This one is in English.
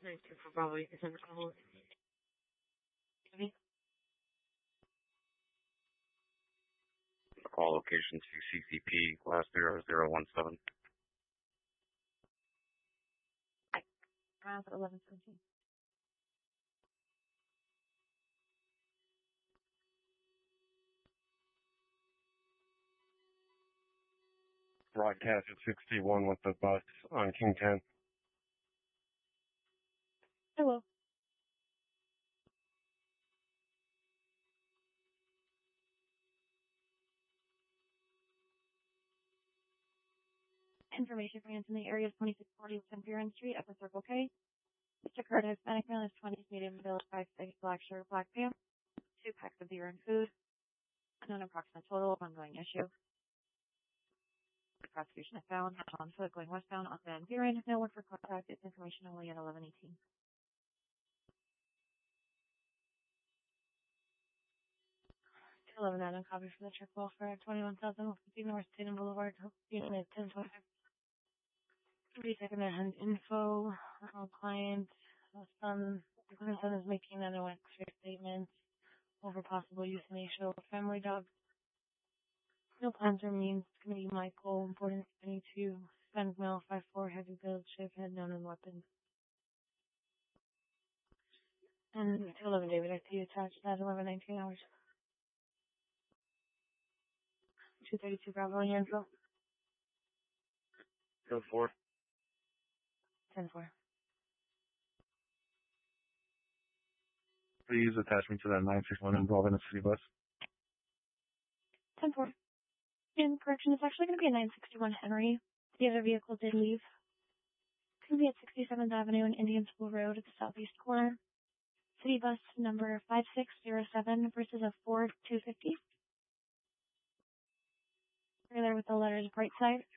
Thank you for Bravo. You can send a call. Call location to CCP last 0017. 11:17. Broadcast at 61 with the bus on King 10. Hello. Information for in the area of 2640 West Buren Street, Upper Circle K. Mr. Curtis, Hispanic male, is 20, medium build, 5'6", black shirt, black pants, 2 packs of beer and food. Unknown approximate total, ongoing issue. The prosecution has found on foot going westbound on Van Buren. No one for contact. It's information only at 11:18. 11 Adam, copy for the check welfare, 21,050 North Tatum Boulevard, Unit 1025. The second hand info, client, son is making an X-ray statement over possible euthanasia of family dog. No plans or means. Committee Michael, important 22, spend male, 5'4", heavy build, shape head, known and weapons. And 11 David, I see you attached at 11:19 hours. 232 Bravo, your info. 10-4. 10-4. Please attach me to that 961 involving a city bus. 10-4. In correction, it's actually going to be a 961 Henry. The other vehicle did leave. It's going to be at 67th Avenue and Indian School Road at the southeast corner. City bus number 5607 versus a Ford 250. Trailer with the letters Bright Side.